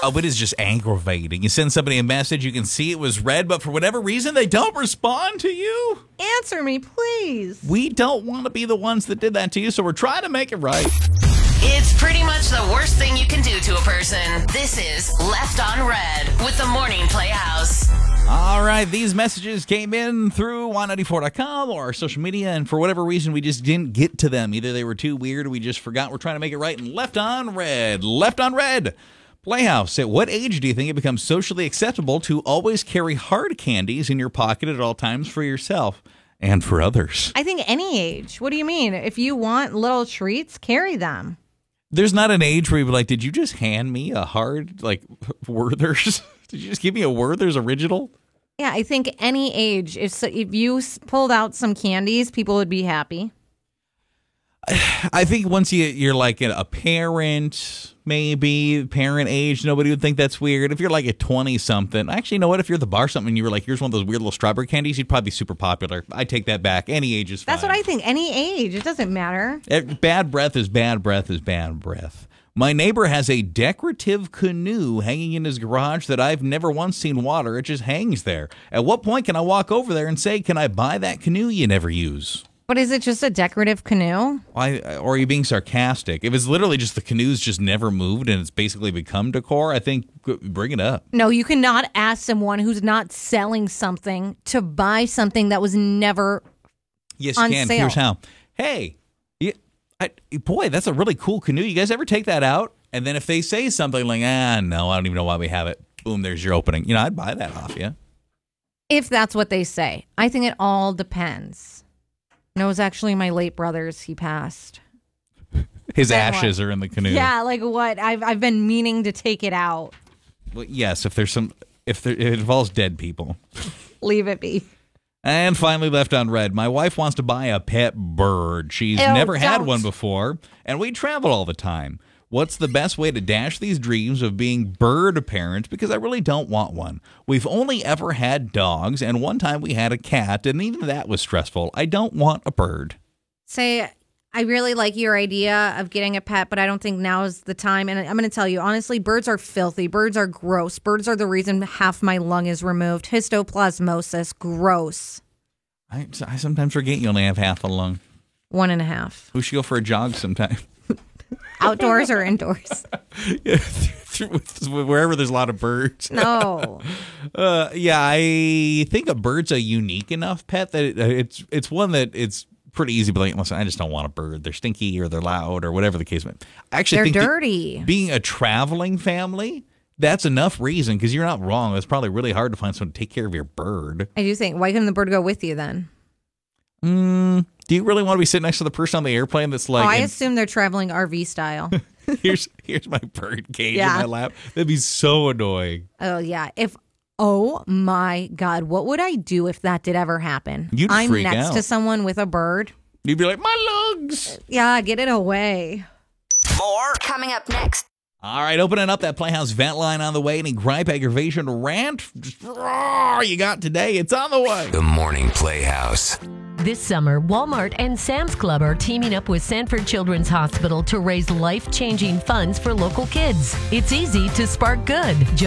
Oh, it is just aggravating. You send somebody a message, you can see it was read, but for whatever reason, they don't respond to you. Answer me, please. We don't want to be the ones that did that to you, so we're trying to make it right. It's pretty much the worst thing you can do to a person. This is Left on Red with the Morning Playhouse. All right, these messages came in through Y94.com or our social media, and for whatever reason, we just didn't get to them. Either they were too weird or we just forgot. We're trying to make it right. And Left on Red. Left on Red. Playhouse, at what age do you think it becomes socially acceptable to always carry hard candies in your pocket at all times for yourself and for others? I think any age. What do you mean? If you want little treats, carry them. There's not an age where you'd be like, did you just hand me a hard, like, Werther's? Did you just give me a Werther's original? Yeah, I think any age. If you pulled out some candies, people would be happy. I think once you're like a parent, maybe parent age, nobody would think that's weird. If you're like a 20-something, actually, you know what? If you're at the bar or something and you were like, here's one of those weird little strawberry candies, you'd probably be super popular. I take that back. Any age is fine. That's what I think. Any age. It doesn't matter. Bad breath is bad breath is bad breath. My neighbor has a decorative canoe hanging in his garage that I've never once seen water. It just hangs there. At what point can I walk over there and say, can I buy that canoe you never use? But is it just a decorative canoe? Or are you being sarcastic? If it's literally just the canoe's just never moved and it's basically become decor, I think bring it up. No, you cannot ask someone who's not selling something to buy something that was never yes, on you can. sale. Here's how. Hey, boy, that's a really cool canoe. You guys ever take that out? And then if they say something like, no, I don't even know why we have it. Boom, there's your opening. You know, I'd buy that off you. If that's what they say. I think it all depends. No, it was actually my late brother's. He passed. His Then ashes what? are in the canoe. Yeah, like what? I've been meaning to take it out. Well, yes, if it involves dead people. Leave it be. And finally, Left on Red. My wife wants to buy a pet bird. She's never had don't. one before, and we travel all the time. What's the best way to dash these dreams of being bird parents? Because I really don't want one. We've only ever had dogs, and one time we had a cat, and even that was stressful. I don't want a bird. Say, I really like your idea of getting a pet, but I don't think now is the time. And I'm going to tell you, honestly, birds are filthy. Birds are gross. Birds are the reason half my lung is removed. Histoplasmosis, gross. I sometimes forget you only have half a lung. 1.5. We should go for a jog sometime. Outdoors or indoors? Yeah, wherever there's a lot of birds. No. Yeah, I think a bird's a unique enough pet that it's one that it's pretty easy to be like, listen, I just don't want a bird. They're stinky or they're loud or whatever the case may be. I actually They're think dirty. Being a traveling family, that's enough reason, because you're not wrong. It's probably really hard to find someone to take care of your bird. I do think, why couldn't the bird go with you then? Do you really want to be sitting next to the person on the airplane that's like, I assume they're traveling RV style. here's my bird cage in Yeah. my lap? That'd be so annoying. Oh, yeah. Oh my God, what would I do if that did ever happen? You'd I'm freak next out. to someone with a bird. You'd be like, my lungs. Yeah, get it away. More coming up next. All right, opening up that Playhouse vent line on the way. Any gripe, aggravation, rant, just, you got today. It's on the way. The Morning Playhouse. This summer, Walmart and Sam's Club are teaming up with Sanford Children's Hospital to raise life-changing funds for local kids. It's easy to spark good.